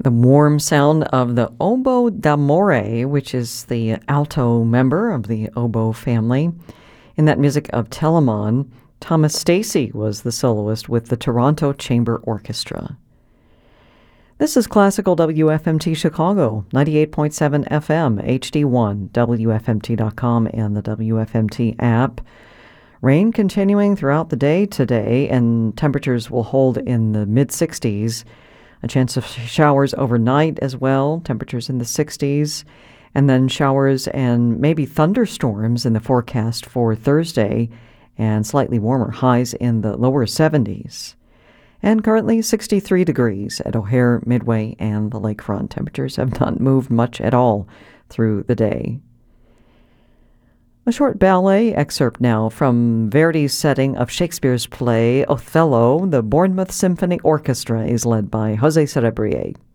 The warm sound of the oboe d'amore, which is the alto member of the oboe family. In that music of Telemon, Thomas Stacy was the soloist with the Toronto Chamber Orchestra. This is Classical WFMT Chicago, 98.7 FM, HD1, WFMT.com, and the WFMT app. Rain continuing throughout the day today, and temperatures will hold in the mid-60s. A chance of showers overnight as well, temperatures in the 60s, and then showers and maybe thunderstorms in the forecast for Thursday, and slightly warmer highs in the lower 70s. And currently 63 degrees at O'Hare, Midway, and the lakefront. Temperatures have not moved much at all through the day. A short ballet excerpt now from Verdi's setting of Shakespeare's play Othello. The Bournemouth Symphony Orchestra is led by José Cerebrier.